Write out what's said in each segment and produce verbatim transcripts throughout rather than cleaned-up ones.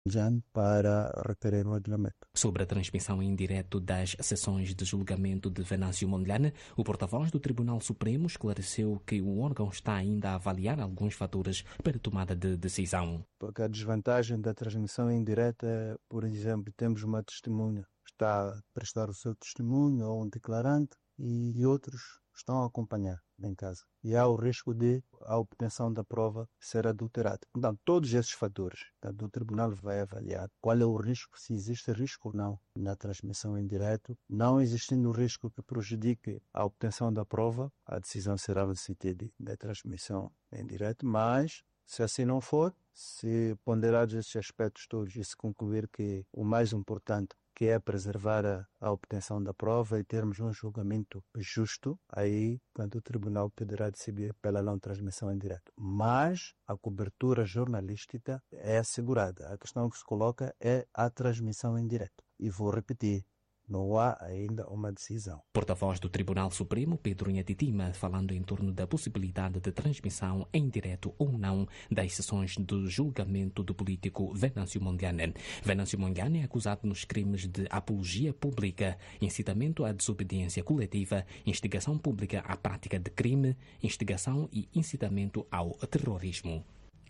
para requerer o adiamento. Sobre a transmissão em direto das sessões de julgamento de Venâncio Mondlane, o porta-voz do Tribunal Supremo esclareceu que o órgão está ainda a avaliar alguns fatores para a tomada de decisão. Porque a desvantagem da transmissão em direto é, por exemplo, temos uma testemunha que está a prestar o seu testemunho ou um declarante e outros estão a acompanhar em casa. E há o risco de a obtenção da prova ser adulterada. Então, todos esses fatores, portanto, o tribunal vai avaliar qual é o risco, se existe risco ou não na transmissão em direto. Não existindo risco que prejudique a obtenção da prova, a decisão será no sentido da transmissão em direto, mas se assim não for, se ponderados esses aspectos todos e se concluir que o mais importante, que é preservar a, a obtenção da prova e termos um julgamento justo, aí, portanto, o tribunal poderá decidir pela não transmissão em direto. Mas a cobertura jornalística é assegurada. A questão que se coloca é a transmissão em direto. E vou repetir, não há ainda uma decisão. Porta-voz do Tribunal Supremo, Pedro Nhatitima, falando em torno da possibilidade de transmissão em direto ou não das sessões do julgamento do político Venâncio Mondlane. Venâncio Mondlane é acusado nos crimes de apologia pública, incitamento à desobediência coletiva, instigação pública à prática de crime, instigação e incitamento ao terrorismo.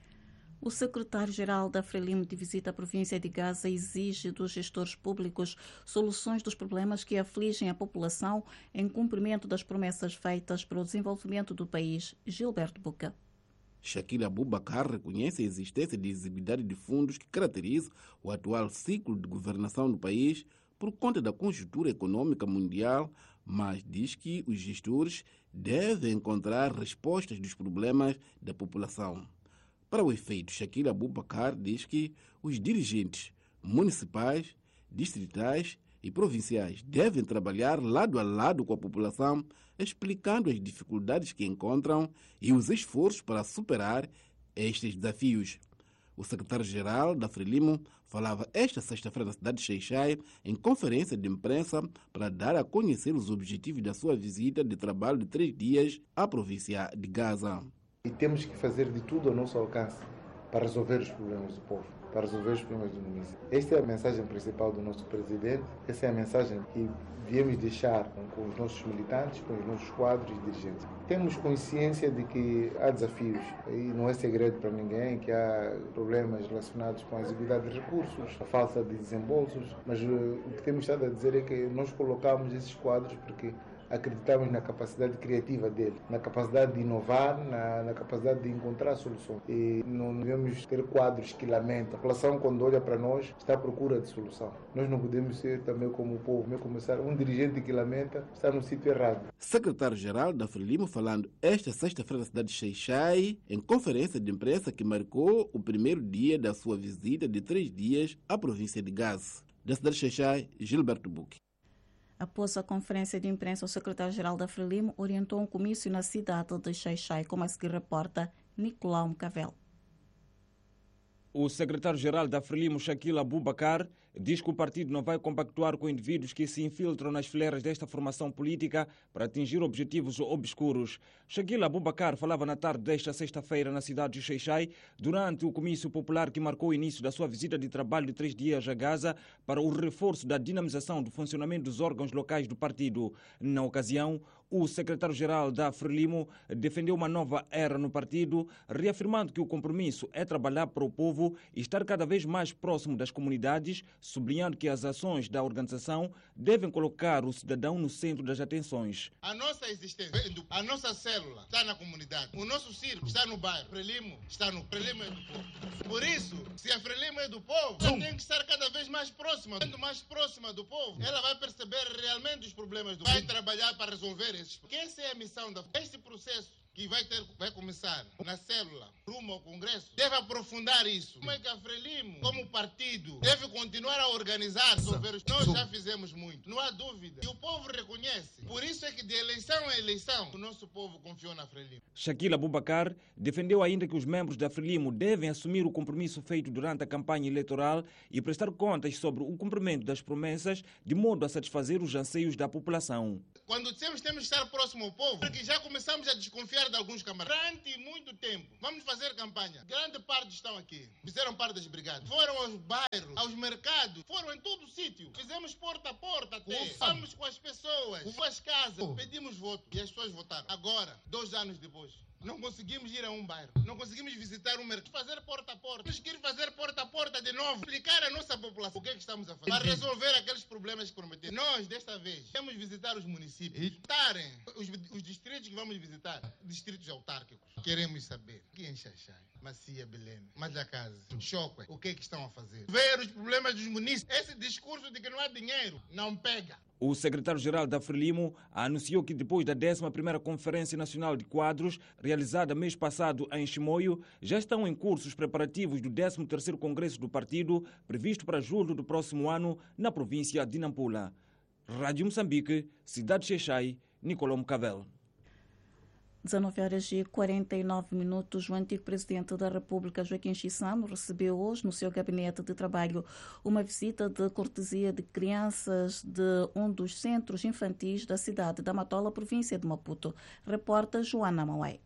O secretário-geral da Frelimo de visita à província de Gaza exige dos gestores públicos soluções dos problemas que afligem a população em cumprimento das promessas feitas para o desenvolvimento do país. Gilberto Buca. Shakil Abubakar reconhece a existência de exiguidade de fundos que caracteriza o atual ciclo de governação no país por conta da conjuntura econômica mundial, mas diz que os gestores devem encontrar respostas dos problemas da população. Para o efeito, Shakil Abubakar diz que os dirigentes municipais, distritais e provinciais devem trabalhar lado a lado com a população, explicando as dificuldades que encontram e os esforços para superar estes desafios. O secretário-geral da Frelimo falava esta sexta-feira na cidade de Xai-Xai em conferência de imprensa para dar a conhecer os objetivos da sua visita de trabalho de três dias à província de Gaza. E temos que fazer de tudo ao nosso alcance para resolver os problemas do povo, para resolver os problemas do município. Esta é a mensagem principal do nosso presidente, essa é a mensagem que viemos deixar com os nossos militantes, com os nossos quadros e dirigentes. Temos consciência de que há desafios, e não é segredo para ninguém que há problemas relacionados com a exiguidade de recursos, a falta de desembolsos, mas uh, o que temos estado a dizer é que nós colocamos esses quadros porque acreditamos na capacidade criativa dele, na capacidade de inovar, na, na capacidade de encontrar soluções. E não devemos ter quadros que lamentam. A população, quando olha para nós, está à procura de solução. Nós não podemos ser também como o povo, mesmo começar um dirigente que lamenta, está no sítio errado. Secretário-geral da Frelimo falando esta sexta-feira na cidade de Xai-Xai, em conferência de imprensa que marcou o primeiro dia da sua visita de três dias à província de Gaza. Da cidade de Xai-Xai, Gilberto Buque. Após a conferência de imprensa, o secretário-geral da Frelimo orientou um comício na cidade de Xai-Xai, como a seguir reporta Nicolau Mcavel. O secretário-geral da Frelimo, Shakil Abubakar, diz que o partido não vai compactuar com indivíduos que se infiltram nas fileiras desta formação política para atingir objetivos obscuros. Shakil Abubakar falava na tarde desta sexta-feira na cidade de Xai-Xai, durante o comício popular que marcou o início da sua visita de trabalho de três dias a Gaza para o reforço da dinamização do funcionamento dos órgãos locais do partido. Na ocasião, o secretário-geral da Frelimo defendeu uma nova era no partido, reafirmando que o compromisso é trabalhar para o povo e estar cada vez mais próximo das comunidades, sublinhando que as ações da organização devem colocar o cidadão no centro das atenções. A nossa existência, a nossa célula está na comunidade, o nosso circo está no bairro, Frelimo está no Frelimo é do povo. Por isso, se a Frelimo é do povo, ela tem que estar cada vez mais próxima. Sendo mais próxima do povo, ela vai perceber realmente os problemas do povo, vai trabalhar para resolver esses problemas. Porque essa é a missão da este processo que vai, ter, vai começar na célula, rumo ao Congresso, deve aprofundar isso. Como é que a Frelimo, como partido, deve continuar a organizar, resolver os... Nós já fizemos muito, não há dúvida. E o povo reconhece. Por isso é que de eleição a eleição, o nosso povo confiou na Frelimo. Shakil Abubakar defendeu ainda que os membros da Frelimo devem assumir o compromisso feito durante a campanha eleitoral e prestar contas sobre o cumprimento das promessas, de modo a satisfazer os anseios da população. Quando dissemos que temos que estar próximo ao povo, porque já começamos a desconfiar de alguns camaradas. Durante muito tempo, vamos fazer campanha. Grande parte estão aqui. Fizeram parte das brigadas. Foram aos bairros, aos mercados, foram em todo o sítio. Fizemos porta a porta até. Fomos com as pessoas, com as casas, pedimos voto e as pessoas votaram. Agora, dois anos depois, não conseguimos ir a um bairro, não conseguimos visitar um mercado, fazer porta a porta. Temos que ir fazer porta a porta de novo, explicar à nossa população o que é que estamos a fazer, para resolver aqueles problemas que prometemos. Nós, desta vez, vamos visitar os municípios, visitarem os, os distritos que vamos visitar, distritos autárquicos. Queremos saber, aqui em Xaxai, Macia, Belém, Majacase, Choque, o que é que estão a fazer. Ver os problemas dos municípios. Esse discurso de que não há dinheiro, não pega. O secretário-geral da Frelimo anunciou que depois da décima primeira Conferência Nacional de Quadros, realizada mês passado em Chimoio, já estão em curso os preparativos do décimo terceiro Congresso do Partido, previsto para julho do próximo ano, na província de Nampula. Rádio Moçambique, Cidade de Xaxai, Nicolau Mcavel. dezenove horas e quarenta e nove minutos, o antigo presidente da República, Joaquim Chissano, recebeu hoje no seu gabinete de trabalho uma visita de cortesia de crianças de um dos centros infantis da cidade da Matola, província de Maputo. Repórter Joana Mauai.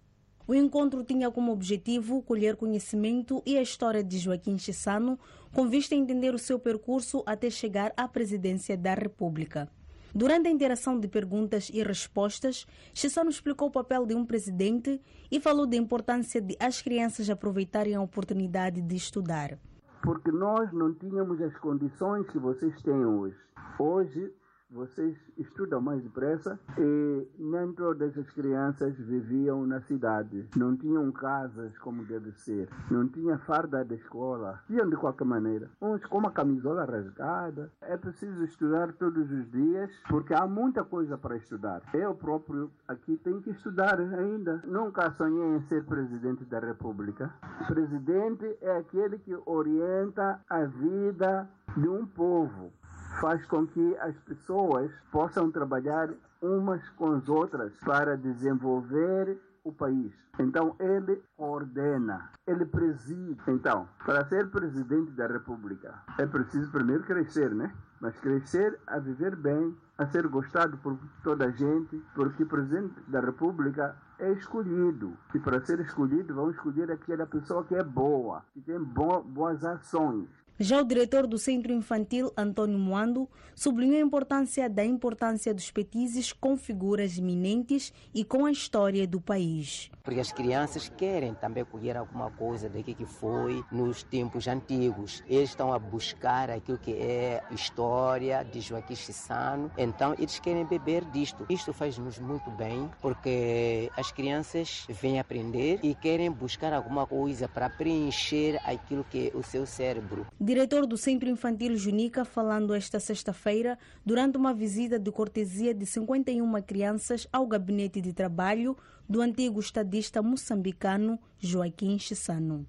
O encontro tinha como objetivo colher conhecimento e a história de Joaquim Chissano, com vista a entender o seu percurso até chegar à presidência da República. Durante a interação de perguntas e respostas, Chissano explicou o papel de um presidente e falou da importância de as crianças aproveitarem a oportunidade de estudar. Porque nós não tínhamos as condições que vocês têm hoje. Hoje, vocês estudam mais depressa e nem todas as crianças viviam na cidade. Não tinham casas como deve ser. Não tinha farda da escola. Iam de qualquer maneira. Uns com uma camisola rasgada. É preciso estudar todos os dias porque há muita coisa para estudar. Eu próprio aqui tenho que estudar ainda. Nunca sonhei em ser presidente da República. Presidente é aquele que orienta a vida de um povo. Faz com que as pessoas possam trabalhar umas com as outras para desenvolver o país. Então, ele ordena, ele preside. Então, para ser presidente da República, é preciso primeiro crescer, né? Mas crescer a viver bem, a ser gostado por toda a gente, porque o presidente da República é escolhido. E para ser escolhido, vão escolher aquela pessoa que é boa, que tem bo- boas ações. Já o diretor do Centro Infantil, Antônio Moando, sublinhou a importância da importância dos petizes com figuras eminentes e com a história do país. Porque as crianças querem também colher alguma coisa daquilo que foi nos tempos antigos. Eles estão a buscar aquilo que é história de Joaquim Chissano. Então, eles querem beber disto. Isto faz-nos muito bem, porque as crianças vêm aprender e querem buscar alguma coisa para preencher aquilo que é o seu cérebro. Diretor do Centro Infantil Junica, falando esta sexta-feira, durante uma visita de cortesia de cinquenta e uma crianças ao gabinete de trabalho do antigo estadista moçambicano Joaquim Chissano.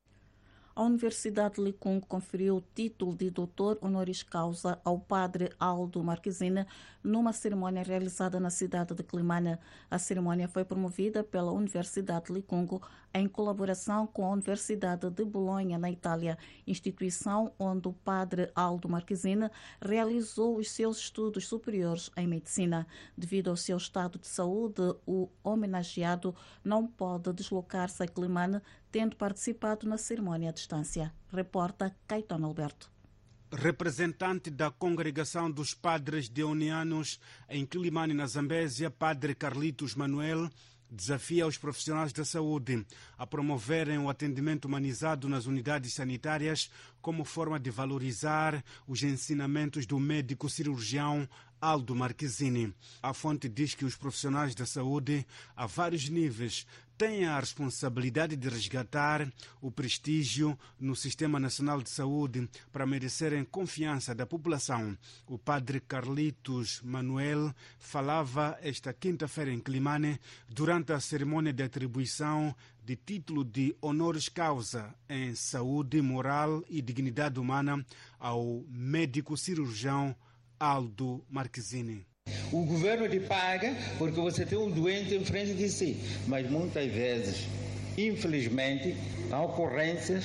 A Universidade de Licungo conferiu o título de doutor honoris causa ao padre Aldo Marquezine numa cerimônia realizada na cidade de Climane. A cerimônia foi promovida pela Universidade de Licungo em colaboração com a Universidade de Bolonha, na Itália, instituição onde o padre Aldo Marquezine realizou os seus estudos superiores em medicina. Devido ao seu estado de saúde, o homenageado não pode deslocar-se a Climane, tendo participado na cerimônia à distância. Reporta Caetano Alberto. Representante da Congregação dos Padres Deonianos em Climane, na Zambésia, padre Carlitos Manuel, desafia os profissionais da saúde a promoverem o atendimento humanizado nas unidades sanitárias como forma de valorizar os ensinamentos do médico cirurgião Aldo Marquezine. A fonte diz que os profissionais da saúde, a vários níveis, têm a responsabilidade de resgatar o prestígio no Sistema Nacional de Saúde para merecerem confiança da população. O padre Carlitos Manuel falava esta quinta-feira em Climane durante a cerimônia de atribuição de título de honoris causa em saúde moral e dignidade humana ao médico cirurgião Aldo Marquezine. O governo te paga porque você tem um doente em frente de si, mas muitas vezes, infelizmente, há ocorrências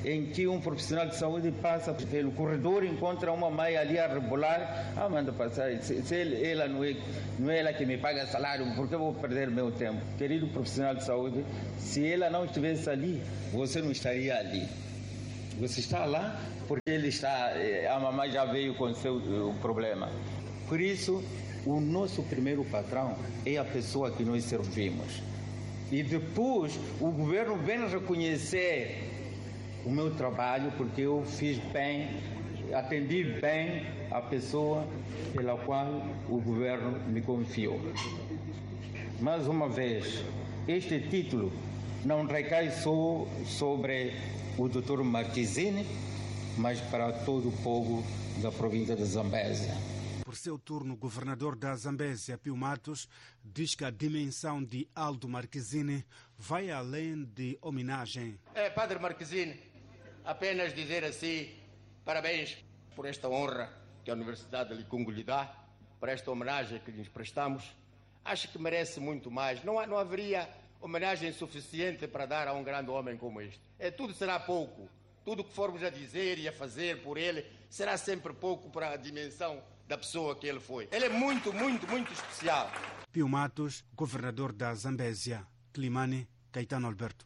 em que um profissional de saúde passa pelo corredor, encontra uma mãe ali a rebolar, ah, manda passar, se, se ele, ela não é, não é ela que me paga salário, por que eu vou perder meu tempo? Querido profissional de saúde, se ela não estivesse ali, você não estaria ali. Você está lá porque ele está, a mamãe já veio com o seu o problema. Por isso, o nosso primeiro patrão é a pessoa que nós servimos. E depois o governo vem reconhecer o meu trabalho porque eu fiz bem, atendi bem a pessoa pela qual o governo me confiou. Mais uma vez, este título não recai só sobre o doutor Marquezine, mas para todo o povo da província de Zambésia. Por seu turno, o governador da Zambésia, Pio Matos, diz que a dimensão de Aldo Marquezine vai além de homenagem. É, Padre Marquezine, apenas dizer assim, parabéns por esta honra que a Universidade de Licungo lhe dá, por esta homenagem que lhes prestamos. Acho que merece muito mais. Não, não haveria homenagem suficiente para dar a um grande homem como este. É, tudo será pouco. Tudo que formos a dizer e a fazer por ele será sempre pouco para a dimensão da pessoa que ele foi. Ele é muito, muito, muito especial. Pio Matos, governador da Zambésia. Climane, Caetano Alberto.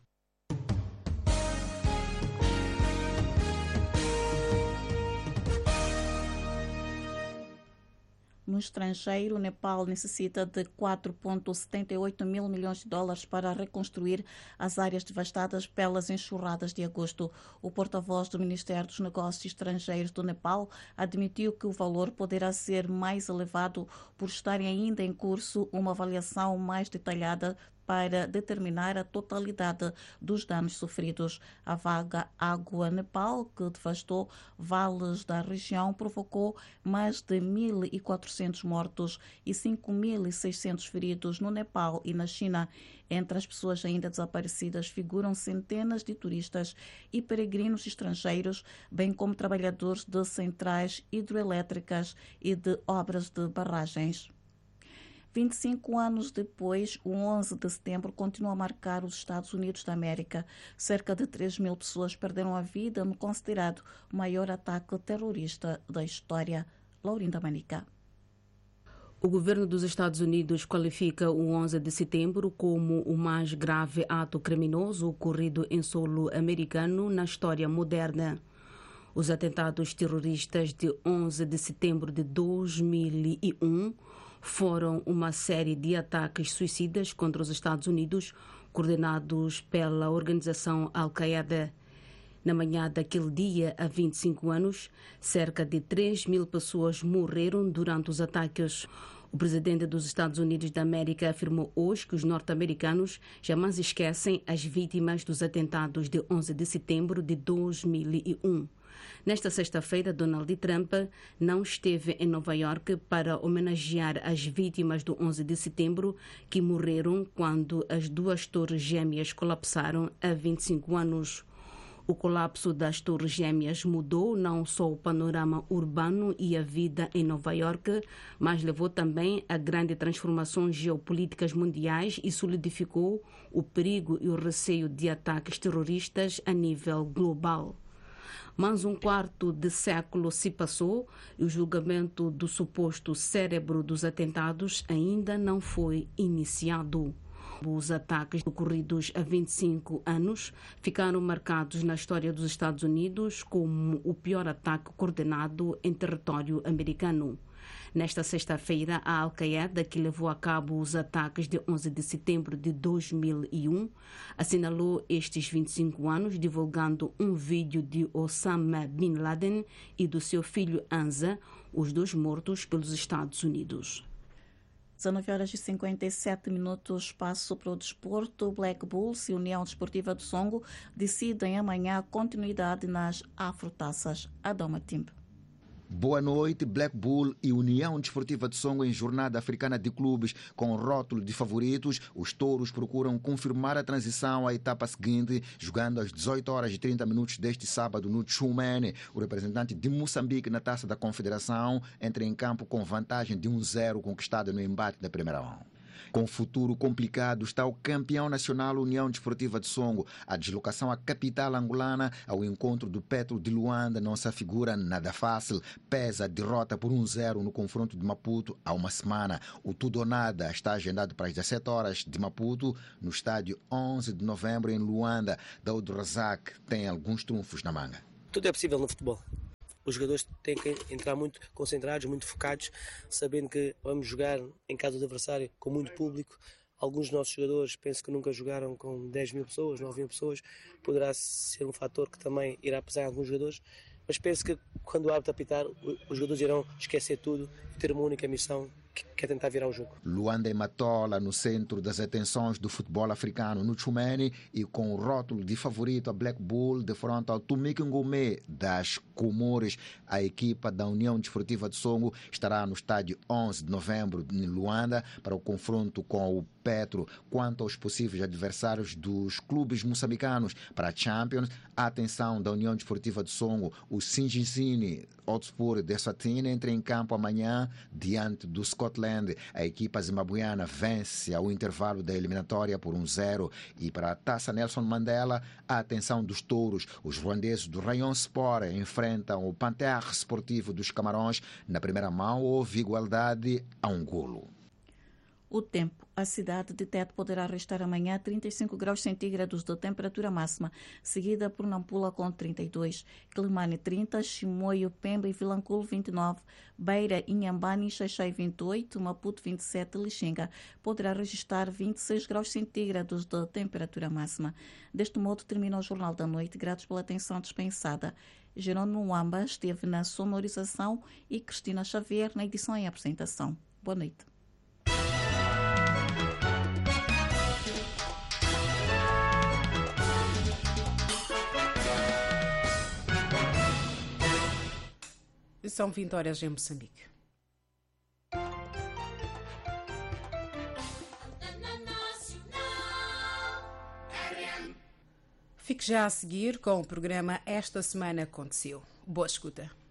No estrangeiro, o Nepal necessita de quatro vírgula setenta e oito mil milhões de dólares para reconstruir as áreas devastadas pelas enxurradas de agosto. O porta-voz do Ministério dos Negócios Estrangeiros do Nepal admitiu que o valor poderá ser mais elevado por estarem ainda em curso uma avaliação mais detalhada para determinar a totalidade dos danos sofridos. A vaga Água Nepal, que devastou vales da região, provocou mais de mil e quatrocentos mortos e cinco mil e seiscentos feridos no Nepal e na China. Entre as pessoas ainda desaparecidas figuram centenas de turistas e peregrinos estrangeiros, bem como trabalhadores de centrais hidroelétricas e de obras de barragens. vinte e cinco anos depois, o onze de setembro continua a marcar os Estados Unidos da América. Cerca de três mil pessoas perderam a vida no considerado maior ataque terrorista da história. Laurinda Manica. O governo dos Estados Unidos qualifica o onze de setembro como o mais grave ato criminoso ocorrido em solo americano na história moderna. Os atentados terroristas de onze de setembro de dois mil e um foram uma série de ataques suicidas contra os Estados Unidos, coordenados pela organização Al-Qaeda. Na manhã daquele dia, há vinte e cinco anos, cerca de três mil pessoas morreram durante os ataques. O presidente dos Estados Unidos da América afirmou hoje que os norte-americanos jamais esquecem as vítimas dos atentados de onze de setembro de dois mil e um. Nesta sexta-feira, Donald Trump não esteve em Nova Iorque para homenagear as vítimas do onze de setembro que morreram quando as duas torres gêmeas colapsaram há vinte e cinco anos. O colapso das torres gêmeas mudou não só o panorama urbano e a vida em Nova Iorque, mas levou também a grandes transformações geopolíticas mundiais e solidificou o perigo e o receio de ataques terroristas a nível global. Mas um quarto de século se passou e o julgamento do suposto cérebro dos atentados ainda não foi iniciado. Os ataques ocorridos há vinte e cinco anos ficaram marcados na história dos Estados Unidos como o pior ataque coordenado em território americano. Nesta sexta-feira, a Al-Qaeda, que levou a cabo os ataques de onze de setembro de dois mil e um, assinalou estes vinte e cinco anos divulgando um vídeo de Osama Bin Laden e do seu filho Hamza, os dois mortos pelos Estados Unidos. dezenove horas e cinquenta e sete minutos, passo para o desporto. Black Bulls e União Desportiva do Songo decidem amanhã a continuidade nas Afrotaças. Adoma Timp. Boa noite. Black Bull e União Desportiva de Songo em jornada africana de clubes com rótulo de favoritos. Os touros procuram confirmar a transição à etapa seguinte, jogando às dezoito horas e trinta minutos deste sábado no Tchumene. O representante de Moçambique na Taça da Confederação entra em campo com vantagem de um zero conquistada no embate da primeira mão. Com futuro complicado está o campeão nacional União Desportiva de Songo. A deslocação à capital angolana ao encontro do Petro de Luanda não se afigura nada fácil. Pesa a derrota por um zero no confronto de Maputo há uma semana. O tudo ou nada está agendado para as dezessete horas de Maputo, no estádio onze de novembro em Luanda. Daoud Razak tem alguns trunfos na manga. Tudo é possível no futebol. Os jogadores têm que entrar muito concentrados, muito focados, sabendo que vamos jogar em casa do adversário com muito público. Alguns dos nossos jogadores penso que nunca jogaram com dez mil pessoas, nove mil pessoas. Poderá ser um fator que também irá pesar em alguns jogadores. Mas penso que quando o árbitro apitar, os jogadores irão esquecer tudo e ter uma única missão, que é tentar virar o jogo. Luanda e Matola no centro das atenções do futebol africano no Tchumene, e com o rótulo de favorito a Black Bull de frente ao Tumik Ngomé das Comores. A equipa da União Desportiva de Songo estará no estádio onze de novembro em Luanda para o confronto com o Petro. Quanto aos possíveis adversários dos clubes moçambicanos para a Champions, a atenção da União Desportiva de Songo, o Singizini Hotspur de Eswatini entra em campo amanhã diante do Scotland. A equipa zimbabuiana vence ao intervalo da eliminatória por um zero. E para a Taça Nelson Mandela, a atenção dos touros. Os ruandeses do Rayon Sport enfrentam o Panthère Esportivo dos Camarões. Na primeira mão houve igualdade a um golo. O tempo. A cidade de Tete poderá registrar amanhã trinta e cinco graus centígrados de temperatura máxima, seguida por Nampula com trinta e dois, Quelimane trinta, Chimoio, Pemba e Vilanculo vinte e nove, Beira, Inhambane e Xaixai vinte e oito, Maputo vinte e sete, Lixinga poderá registrar vinte e seis graus centígrados de temperatura máxima. Deste modo termina o Jornal da Noite. Gratos pela atenção dispensada. Jerônimo Wamba esteve na sonorização e Cristina Xavier na edição e apresentação. Boa noite. São vinte horas em Moçambique. Fique já a seguir com o programa Esta Semana Aconteceu. Boa escuta.